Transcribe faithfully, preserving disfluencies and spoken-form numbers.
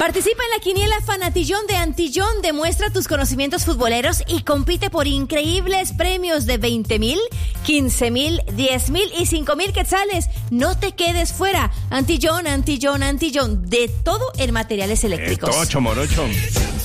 Participa en la quiniela Fanatillón de Antillón, demuestra tus conocimientos futboleros y compite por increíbles premios de veinte mil, quince mil, diez mil y cinco mil quetzales. No te quedes fuera. Antillón, Antillón, Antillón, de todo en materiales eléctricos. Eh, tocho, morocho.